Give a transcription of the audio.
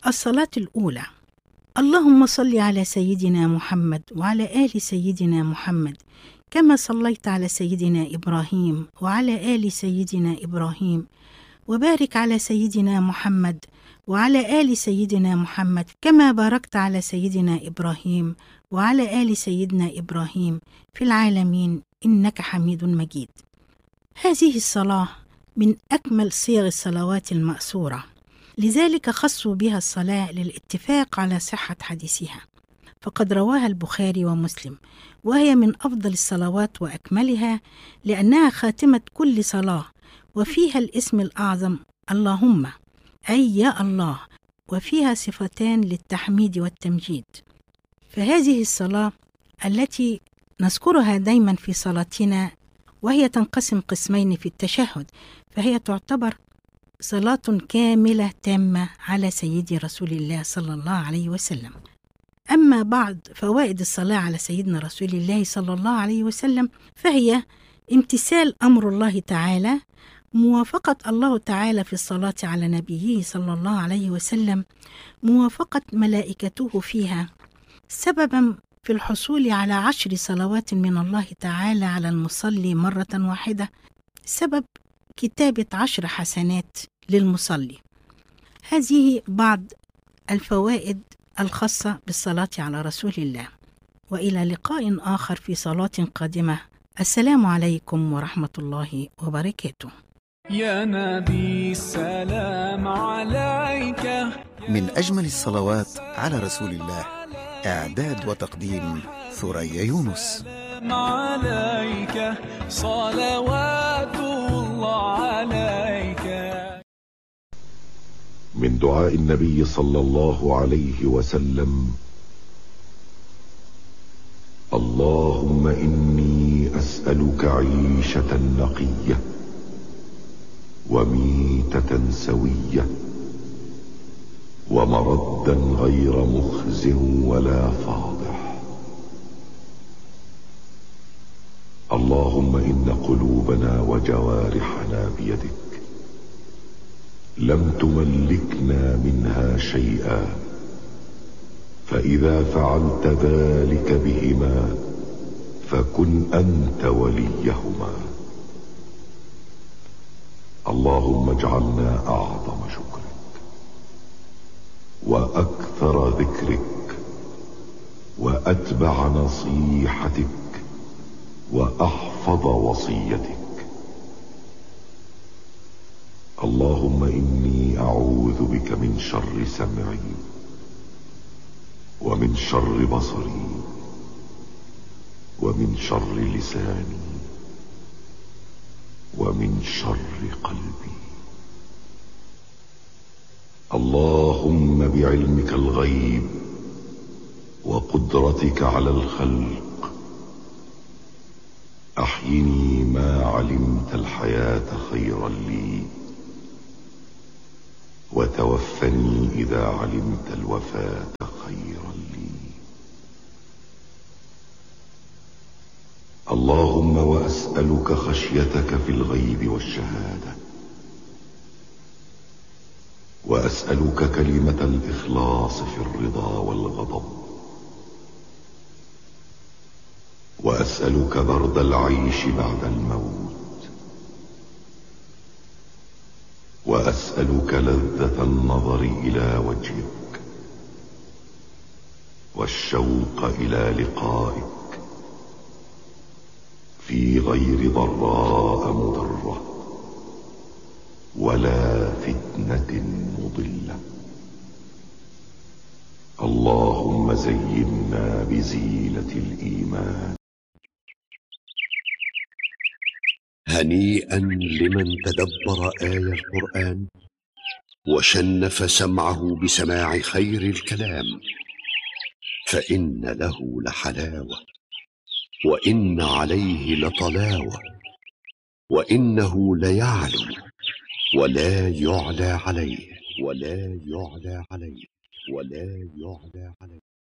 الصلاة الأولى. اللهم صل على سيدنا محمد وعلى آل سيدنا محمد كما صليت على سيدنا إبراهيم وعلى آل سيدنا إبراهيم، وبارك على سيدنا محمد وعلى آل سيدنا محمد كما باركت على سيدنا إبراهيم وعلى آل سيدنا إبراهيم في العالمين إنك حميد مجيد. هذه الصلاة من أكمل صيغ الصلوات المأثورة، لذلك خصوا بها الصلاة للاتفاق على صحة حديثها، فقد رواها البخاري ومسلم، وهي من أفضل الصلوات وأكملها لأنها خاتمة كل صلاة، وفيها الاسم الأعظم اللهم، أي يا الله، وفيها صفتان للتحميد والتمجيد. فهذه الصلاة التي نذكرها دايما في صلاتنا، وهي تنقسم قسمين في التشهد، فهي تعتبر صلاة كاملة تامة على سيدي رسول الله صلى الله عليه وسلم. أما بعض فوائد الصلاة على سيدنا رسول الله صلى الله عليه وسلم، فهي امتثال أمر الله تعالى، موافقة الله تعالى في الصلاة على نبيه صلى الله عليه وسلم، موافقة ملائكته فيها، سببا في الحصول على 10 صلوات من الله تعالى على المصلي مرة واحدة، سبب كتابة 10 حسنات للمصلي. هذه بعض الفوائد الخاصة بالصلاة على رسول الله، وإلى لقاء آخر في صلاة قادمة. السلام عليكم ورحمة الله وبركاته. يا نبي السلام عليك. من أجمل الصلوات على رسول الله، إعداد وتقديم ثريا يونس. السلام عليك صلوات الله عليك. من دعاء النبي صلى الله عليه وسلم: اللهم إني أسألك عيشة نقية وميتة سوية ومردا غير مخز ولا فاضح. اللهم إن قلوبنا وجوارحنا بيدك، لم تملكنا منها شيئا، فإذا فعلت ذلك بهما فكن أنت وليهما. اللهم اجعلنا أعظم شكرك وأكثر ذكرك وأتبع نصيحتك وأحفظ وصيتك. اللهم إني أعوذ بك من شر سمعي ومن شر بصري ومن شر لساني ومن شر قلبي. اللهم بعلمك الغيب وقدرتك على الخلق أحيني ما علمت الحياة خيرا لي، وتوفني إذا علمت الوفاة خيرا لي. اللهم وأسألك خشيتك في الغيب والشهادة، وأسألك كلمة الإخلاص في الرضا والغضب، وأسألك برد العيش بعد الموت، وأسألك لذة النظر إلى وجهك والشوق إلى لقائك في غير ضراء مضرة ولا فتنة مضلة. اللهم زينا بزينة الإيمان. هنيئا لمن تدبر آي القرآن وشنف سمعه بسماع خير الكلام، فإن له لحلاوة وإن عليه لطلاوة، وإنه ليعلو ولا يعلى عليه، ولا يعلى عليه، ولا يعلى عليه.